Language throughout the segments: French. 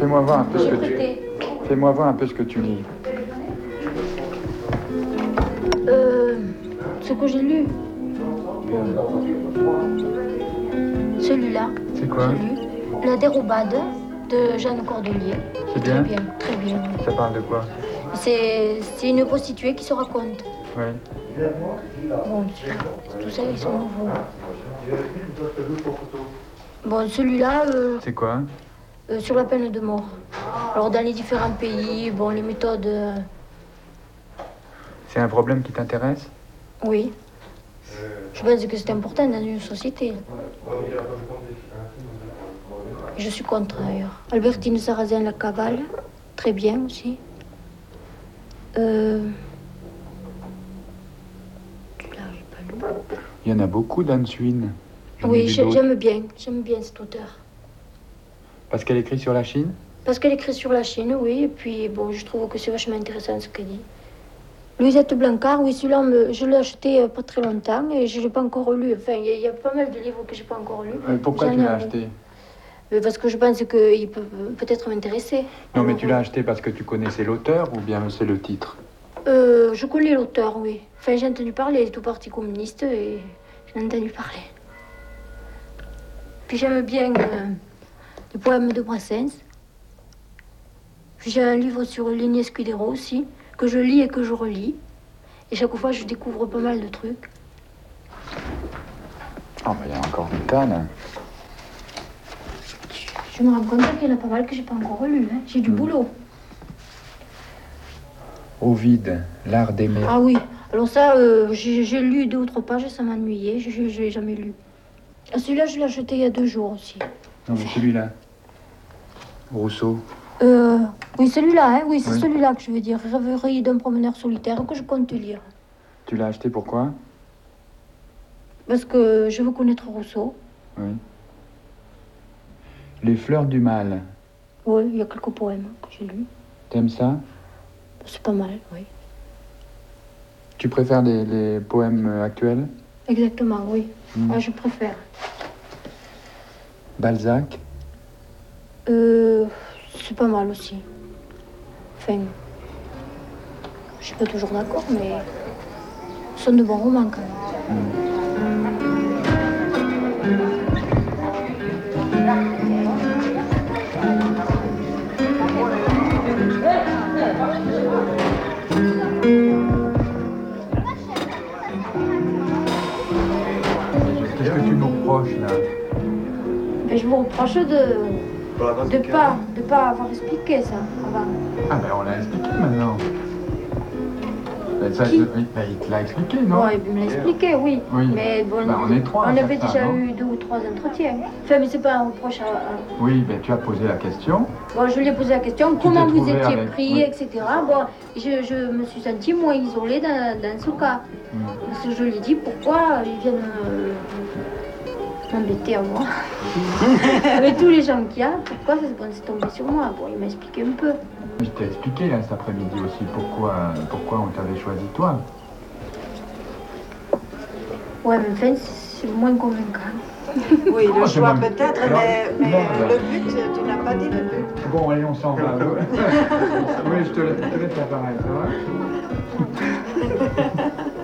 Fais-moi voir un peu J'ai prêté. Fais-moi voir un peu ce que tu lis. Ce que j'ai lu. Celui-là. C'est quoi? J'ai lu. La dérobade de Jeanne Cordelier. C'est bien? Très bien, très bien. Ça parle de quoi? C'est une prostituée qui se raconte. Ouais. Bon, tout ça, ils sont nouveaux. Bon, celui-là, C'est quoi? sur la peine de mort. Alors, dans les différents pays, bon, les méthodes, C'est un problème qui t'intéresse? oui. Je pense que c'est important dans une société. Je suis contre, d'ailleurs. Albertine Sarrazin, La Cavale, très bien aussi. Celui-là, j'ai pas lu. Il y en a beaucoup d'Anne Swin. J'en ai Oui, lu d'autres. j'aime bien cet auteur. Parce qu'elle écrit sur la Chine? Parce qu'elle écrit sur la Chine, oui, et puis bon, je trouve que c'est vachement intéressant ce qu'elle dit. Louisette Blancard, oui, celui-là, je l'ai acheté pas très longtemps et je ne l'ai pas encore lu. Enfin, il y a pas mal de livres que je n'ai pas encore lus. Pourquoi J'en tu ai l'as un. acheté? Parce que je pense qu'il peut peut-être m'intéresser. Non, mais Alors, tu l'as acheté parce que tu connaissais l'auteur ou bien c'est le titre? Je connais l'auteur, oui. Enfin, j'ai entendu parler, il est au Parti communiste et j'en ai entendu parler. Puis j'aime bien les poèmes de Brassens. Puis j'ai un livre sur Ligny Escudero aussi, que je lis et que je relis. Et chaque fois, je découvre pas mal de trucs. Ah, bah, il y a encore des tas, là. Je me rends compte qu'il y en a pas mal que j'ai pas encore lu. Hein. J'ai du boulot. Ovide, l'art d'aimer. Ah oui, alors ça, j'ai lu 2 ou 3 pages et ça m'ennuyait. Je l'ai jamais lu. Ah, celui-là, je l'ai acheté il y a 2 jours aussi. Non, mais celui-là. Rousseau. Oui, celui-là, hein, oui, c'est Oui. celui-là que je veux dire. Rêverie d'un promeneur solitaire que je compte lire. Tu l'as acheté pourquoi? Parce que je veux connaître Rousseau. Oui. Les fleurs du mal. Oui, il y a quelques poèmes que j'ai lus. T'aimes ça? C'est pas mal, oui. Tu préfères les poèmes actuels? Exactement, oui. Mm. Ah, je préfère. Balzac? C'est pas mal aussi. Enfin, je suis pas toujours d'accord, mais ce sont de bons romans quand même. Qu'est-ce que tu nous reproches, là? Mais je vous reproche de pas avoir expliqué ça avant. Ah, ben on l'a expliqué maintenant. Ben, ça, Qui? il te l'a expliqué, non? Ouais, il me l'a expliqué, oui. Oui. Mais bon, Bah, on est 3 à on faire avait ça, déjà non? eu 2 ou 3 entretiens. Enfin, mais c'est pas un reproche à... Oui, ben tu as posé la question. Bon, je lui ai posé la question, comment t'es vous trouvé étiez avec- pris, oui. etc. Bon, je me suis sentie moins isolée dans ce cas. Parce que je lui ai dit pourquoi ils viennent m'embêter à moi. Avec tous les gens qu'il y a, pourquoi c'est tombé sur moi. Bon, il m'a expliqué un peu. Je t'ai expliqué là cet après-midi aussi pourquoi on t'avait choisi toi. Ouais, mais enfin, c'est moins convaincant. Oui, le Oh, c'est choix bon. peut-être, Alors, mais merde. le but, tu n'as pas dit le but. Bon, allez, on s'en va. Oui, je te laisse l'appareil, ça va?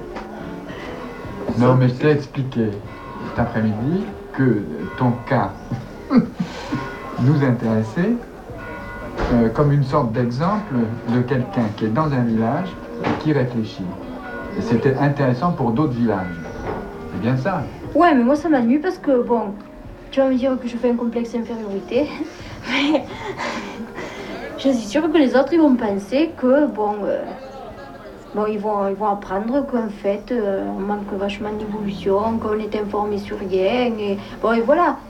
Non, mais je t'ai expliqué cet après-midi que ton cas nous intéressait comme une sorte d'exemple de quelqu'un qui est dans un village et qui réfléchit. Et c'était intéressant pour d'autres villages. C'est bien ça. Ouais, mais moi ça m'ennuie parce que, bon, tu vas me dire que je fais un complexe d'infériorité, mais je suis sûre que les autres ils vont penser que, bon, ils vont apprendre qu'en fait, on manque vachement d'évolution, qu'on est informé sur rien, et bon, et voilà.